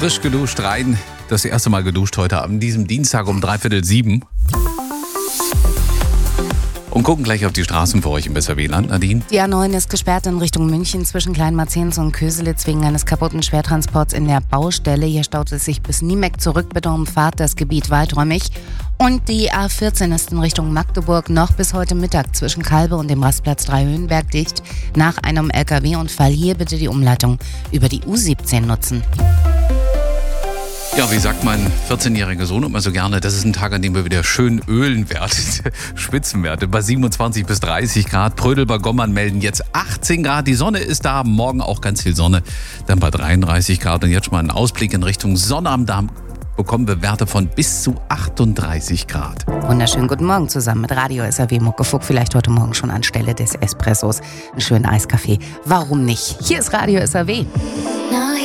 frisch geduscht rein. Das erste Mal geduscht heute an diesem Dienstag um 6:45. Und gucken gleich auf die Straßen für euch im Besser WLAN. Nadine? Die A9 ist gesperrt in Richtung München zwischen Kleinmarzens und Köselitz wegen eines kaputten Schwertransports in der Baustelle. Hier staut es sich bis Niemeck zurück. Bitte umfahrt das Gebiet weiträumig. Und die A14 ist in Richtung Magdeburg noch bis heute Mittag zwischen Kalbe und dem Rastplatz Dreihöhenberg dicht. Nach einem LKW-Unfall hier bitte die Umleitung über die U17 nutzen. Ja, wie sagt mein 14-jähriger Sohn immer so gerne, das ist ein Tag, an dem wir wieder schön ölen werden. Spitzenwerte bei 27 bis 30 Grad. Prödel bei Gommern melden jetzt 18 Grad. Die Sonne ist da, morgen auch ganz viel Sonne. Dann bei 33 Grad. Und jetzt schon mal einen Ausblick in Richtung Sonne am Damm. Bekommen wir Werte von bis zu 38 Grad. Wunderschönen guten Morgen zusammen mit Radio SAW Muckefuck. Vielleicht heute Morgen schon anstelle des Espressos einen schönen Eiskaffee. Warum nicht? Hier ist Radio SAW.